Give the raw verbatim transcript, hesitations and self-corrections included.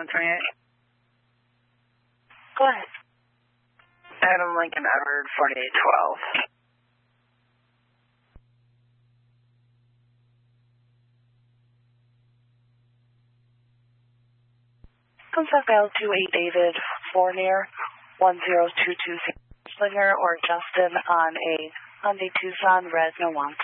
one twenty-eight. Go ahead. Adam Lincoln Edward, forty-eight twelve. Contact L two eight David Fournier, one zero two two Slinger or Justin on a Hyundai Tucson, red, no want.